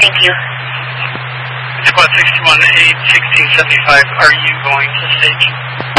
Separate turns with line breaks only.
Thank you.
Squad 618, 1675, are you going to stage?